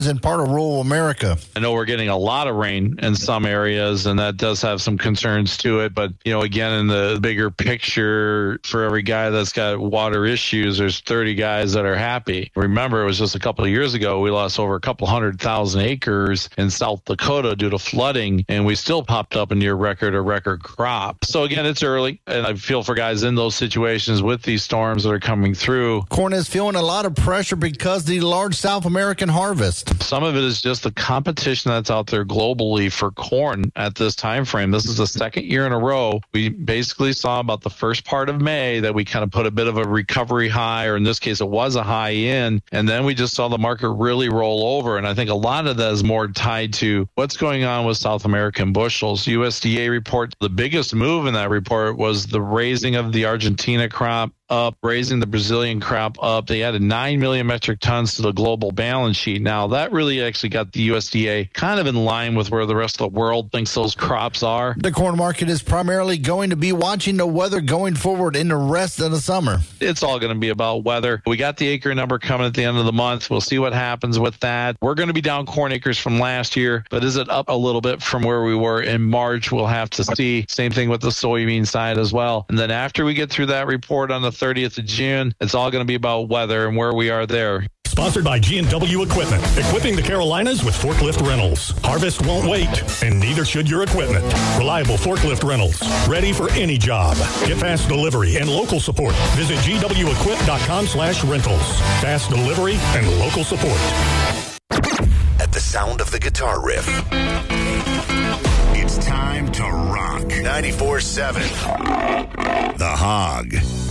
in part of rural America. I know we're getting a lot of rain in some areas, and that does have some concerns to it. But, again, in the bigger picture, for every guy that's got water issues, there's 30 guys that are happy. Remember, it was just a couple of years ago, we lost over a couple 100,000 acres in South Dakota due to flooding, and we still popped up a near record or record crop. So, again, it's early, and I feel for guys in those situations with these storms that are coming through. Corn is feeling a lot of pressure because the large South American harvest. Some of it is just the competition that's out there globally for corn at this time frame. This is the second year in a row. We basically saw about the first part of May that we kind of put a bit of a recovery high, or in this case, it was a high in, and then we just saw the market really roll over. And I think a lot of that is more tied to what's going on with South American bushels. USDA report, the biggest move in that report was the raising of the Argentina crop up, raising the Brazilian crop up. They added 9 million metric tons to the global balance sheet. Now, that really actually got the USDA kind of in line with where the rest of the world thinks those crops are. The corn market is primarily going to be watching the weather going forward in the rest of the summer. It's all going to be about weather. We got the acre number coming at the end of the month. We'll see what happens with that. We're going to be down corn acres from last year, but is it up a little bit from where we were in March? We'll have to see. Same thing with the soybean side as well. And then after we get through that report on the 30th of June, it's all going to be about weather and where we are there. Sponsored by G&W Equipment, equipping the Carolinas with forklift rentals. Harvest won't wait, and neither should your equipment. Reliable forklift rentals, ready for any job. Get fast delivery and local support. Visit gwequip.com/rentals. Fast delivery and local support. At the sound of the guitar riff, it's time to rock. 94.7 The Hog.